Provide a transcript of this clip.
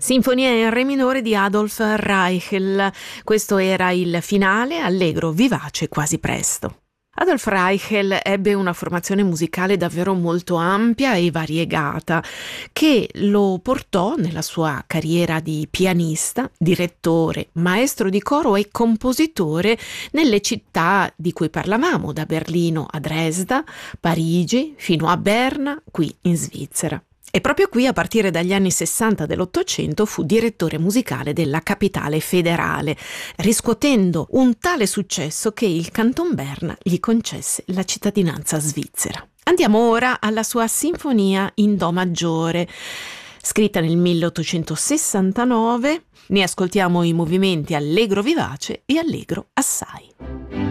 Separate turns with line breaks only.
Sinfonia in re minore di Adolf Reichel. Questo era il finale, allegro, vivace, quasi presto. Adolf Reichel ebbe una formazione musicale davvero molto ampia e variegata, che lo portò nella sua carriera di pianista, direttore, maestro di coro e compositore nelle città di cui parlavamo, da Berlino a Dresda, Parigi, fino a Berna, qui in Svizzera. E proprio qui, a partire dagli anni 60 dell'Ottocento, fu direttore musicale della capitale federale, riscuotendo un tale successo che il Canton Berna gli concesse la cittadinanza svizzera. Andiamo ora alla sua Sinfonia in Do maggiore, scritta nel 1869. Ne ascoltiamo i movimenti allegro vivace e allegro assai.